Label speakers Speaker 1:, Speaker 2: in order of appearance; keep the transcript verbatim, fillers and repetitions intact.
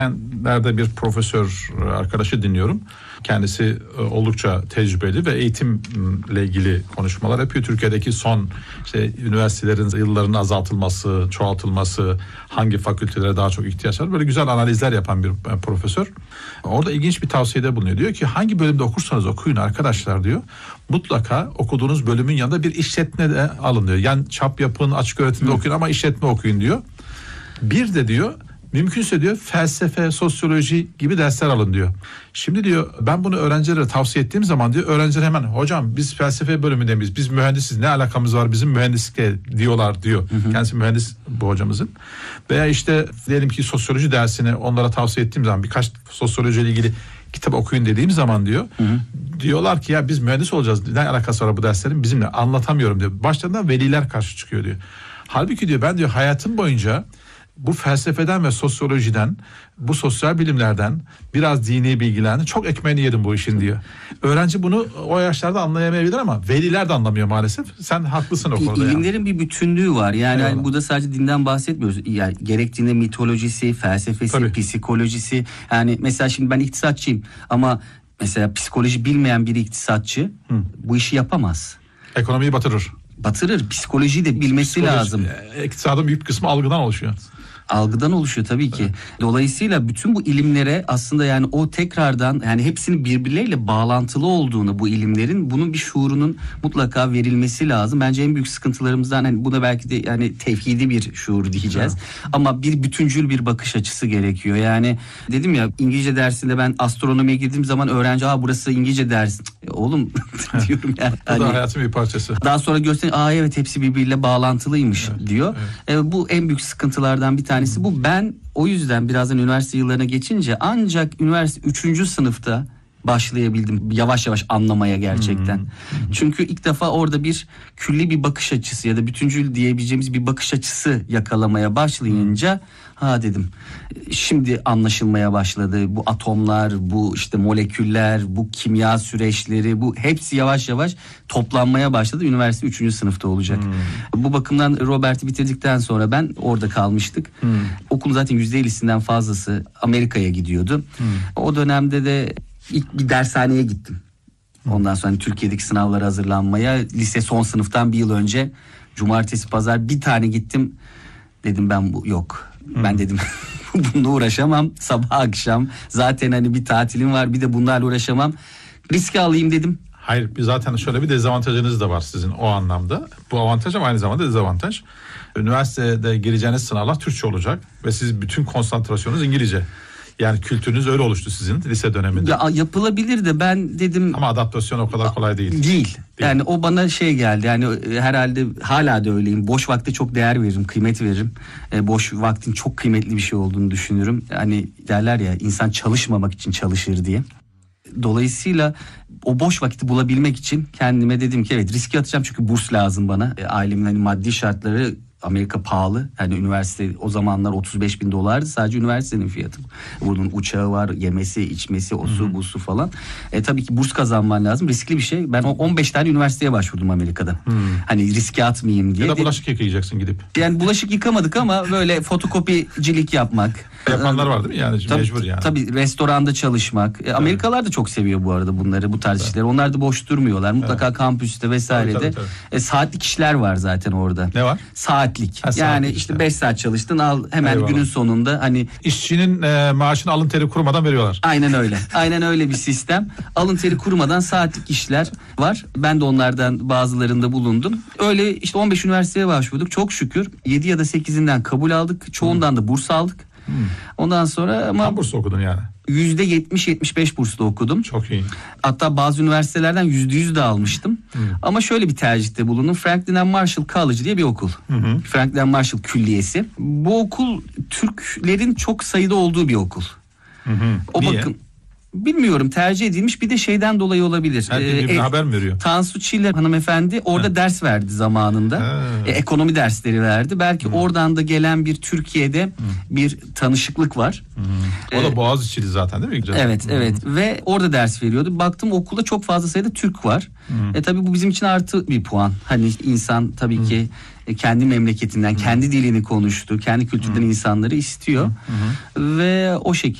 Speaker 1: Ben nerede bir profesör arkadaşı dinliyorum. Kendisi oldukça tecrübeli ve eğitimle ilgili konuşmalar yapıyor. Türkiye'deki son işte üniversitelerin yıllarının azaltılması, çoğaltılması, hangi fakültelere daha çok ihtiyaç var, böyle güzel analizler yapan bir profesör. Orada ilginç bir tavsiyede bulunuyor. Diyor ki hangi bölümde okursanız okuyun arkadaşlar diyor. Mutlaka okuduğunuz bölümün yanında bir işletme de alın diyor. Yani çap yapın, açık öğretimde Hı. okuyun ama işletme okuyun diyor. Bir de diyor mümkünse diyor felsefe, sosyoloji gibi dersler alın diyor. Şimdi diyor ben bunu öğrencilere tavsiye ettiğim zaman diyor öğrenciler hemen hocam biz felsefe bölümünde miyiz? Biz mühendisiz, ne alakamız var bizim mühendislikle diyorlar diyor. Hı hı. Kendisi mühendis bu hocamızın. Veya işte diyelim ki sosyoloji dersini onlara tavsiye ettiğim zaman birkaç sosyolojiyle ilgili kitap okuyun dediğim zaman diyor. Hı hı. Diyorlar ki ya biz mühendis olacağız. Ne alakası var bu derslerin bizimle, anlatamıyorum diyor. Başlarından veliler karşı çıkıyor diyor. Halbuki diyor ben diyor hayatım boyunca bu felsefeden ve sosyolojiden, bu sosyal bilimlerden, biraz dini bilgilerden çok ekmeğini yedim bu işin diyor. Öğrenci bunu o yaşlarda anlayamayabilir ama veliler de anlamıyor maalesef. Sen haklısın o konuda.
Speaker 2: İlimlerin
Speaker 1: yani.
Speaker 2: bir bütünlüğü var. Yani, yani burada sadece dinden bahsetmiyoruz. Yani gerektiğinde mitolojisi, felsefesi, Tabii. psikolojisi. Yani mesela şimdi ben iktisatçıyım ama mesela psikoloji bilmeyen bir iktisatçı Hı. bu işi yapamaz.
Speaker 1: Ekonomiyi batırır.
Speaker 2: Batırır. Psikolojiyi de bilmesi Psikoloji, lazım.
Speaker 1: İktisadın büyük kısmı algıdan oluşuyor.
Speaker 2: Algıdan oluşuyor tabii ki. Evet. Dolayısıyla bütün bu ilimlere aslında yani o tekrardan yani hepsinin birbirleriyle bağlantılı olduğunu, bu ilimlerin bunun bir şuurunun mutlaka verilmesi lazım. Bence en büyük sıkıntılarımızdan hani buna belki de yani tevhidi bir şuur diyeceğiz. Evet. Ama bir bütüncül bir bakış açısı gerekiyor. Yani dedim ya İngilizce dersinde ben astronomiye girdiğim zaman öğrenci aa burası İngilizce dersi. Oğlum diyorum yani.
Speaker 1: Bu da hani, hayatın bir parçası.
Speaker 2: Daha sonra göster aa evet hepsi birbiriyle bağlantılıymış evet, diyor. Evet. E, bu en büyük sıkıntılardan bir tanesi. Bu ben o yüzden birazdan üniversite yıllarına geçince ancak üniversite üçüncü sınıfta başlayabildim yavaş yavaş anlamaya gerçekten. Hmm. Çünkü ilk defa orada bir külli bir bakış açısı ya da bütüncül diyebileceğimiz bir bakış açısı yakalamaya başlayınca ha dedim şimdi anlaşılmaya başladı. Bu atomlar, bu işte moleküller, bu kimya süreçleri, bu hepsi yavaş yavaş toplanmaya başladı. Üniversite üçüncü sınıfta olacak. Hmm. Bu bakımdan Robert'i bitirdikten sonra ben orada kalmıştık. Hmm. Okulun zaten yüzde ellisinden fazlası Amerika'ya gidiyordu. Hmm. O dönemde de İlk bir dershaneye gittim. Ondan sonra hani Türkiye'deki sınavlara hazırlanmaya lise son sınıftan bir yıl önce cumartesi pazar bir tane gittim. Dedim ben bu yok. Hmm. Ben dedim bununla uğraşamam. Sabah akşam zaten hani bir tatilim var bir de bunlarla uğraşamam. Riske alayım dedim.
Speaker 1: Hayır zaten şöyle bir dezavantajınız da var sizin o anlamda. Bu avantaj ama aynı zamanda dezavantaj. Üniversitede gireceğiniz sınavlar Türkçe olacak ve siz bütün konsantrasyonunuz İngilizce. Yani kültürünüz öyle oluştu sizin lise döneminde.
Speaker 2: Ya yapılabilir de ben dedim.
Speaker 1: Ama adaptasyon o kadar kolay değil.
Speaker 2: Değil. değil. Yani o bana şey geldi. Yani herhalde hala da öyleyim. Boş vakte çok değer veririm, kıymet veririm. E, boş vaktin çok kıymetli bir şey olduğunu düşünüyorum. Hani derler ya insan çalışmamak için çalışır diye. Dolayısıyla o boş vakti bulabilmek için kendime dedim ki evet riske atacağım çünkü burs lazım bana. E, ailemin hani maddi şartları Amerika pahalı. Yani üniversite o zamanlar otuz beş bin dolardı. Sadece üniversitenin fiyatı. Bunun uçağı var, yemesi, içmesi, o su, bu su falan. E, tabii ki burs kazanman lazım. Riskli bir şey. Ben on beş tane üniversiteye başvurdum Amerika'da. Hmm. Hani riske atmayayım diye.
Speaker 1: Ya da bulaşık yıkayacaksın gidip.
Speaker 2: Yani bulaşık yıkamadık ama böyle fotokopicilik yapmak.
Speaker 1: Yapanlar var değil mi yani?
Speaker 2: Tabii,
Speaker 1: mecbur yani.
Speaker 2: Tabii restoranda çalışmak. E, Amerikalılar da çok seviyor bu arada bunları, bu tarz evet. işleri. Onlar da boş durmuyorlar. Mutlaka evet. kampüste vesairede. Tabii, tabii, tabii. E, saatlik işler var zaten orada.
Speaker 1: Ne var?
Speaker 2: Saatlik. Ha, yani saatlik işte beş saat çalıştın al hemen Eyvallah. Günün sonunda hani.
Speaker 1: İşçinin e, maaşını alın teri kurumadan veriyorlar.
Speaker 2: Aynen öyle. Aynen öyle bir sistem. Alın teri kurumadan saatlik işler var. Ben de onlardan bazılarında bulundum. Öyle işte on beş üniversiteye başvurduk. Çok şükür yedi ya da sekizinden kabul aldık. Çoğundan da burs aldık. Hmm. Ondan sonra ama
Speaker 1: tam burs okudun yani.
Speaker 2: yüzde yetmiş yetmiş beş bursla okudum.
Speaker 1: Çok iyi.
Speaker 2: Hatta bazı üniversitelerden yüzde yüz de almıştım. Hmm. Ama şöyle bir tercihte bulundum. Franklin and Marshall College diye bir okul. Hmm. Franklin and Marshall Külliyesi. Bu okul Türklerin çok sayıda olduğu bir okul.
Speaker 1: Hmm.
Speaker 2: O
Speaker 1: Niye?
Speaker 2: bakın Bilmiyorum, tercih edilmiş, bir de şeyden dolayı olabilir.
Speaker 1: Herkes birbirine
Speaker 2: Ee,
Speaker 1: haber mi veriyor?
Speaker 2: Tansu Çiller hanımefendi orada
Speaker 1: He.
Speaker 2: ders verdi zamanında.
Speaker 1: He.
Speaker 2: E, ekonomi dersleri verdi. Belki
Speaker 1: Hı.
Speaker 2: oradan da gelen bir Türkiye'de
Speaker 1: Hı.
Speaker 2: bir tanışıklık var.
Speaker 1: Hı. O da
Speaker 2: Ee,
Speaker 1: Boğaziçi'li zaten değil mi? Güzel.
Speaker 2: Evet,
Speaker 1: Hı.
Speaker 2: evet, ve orada ders veriyordu. Baktım okulda çok fazla sayıda Türk var.
Speaker 1: Hı.
Speaker 2: E tabii bu bizim için artı bir puan. Hani insan tabii
Speaker 1: Hı.
Speaker 2: ki e, kendi memleketinden,
Speaker 1: Hı.
Speaker 2: kendi dilini konuştu, kendi kültürden
Speaker 1: Hı.
Speaker 2: insanları istiyor.
Speaker 1: Hı.
Speaker 2: Ve o şekilde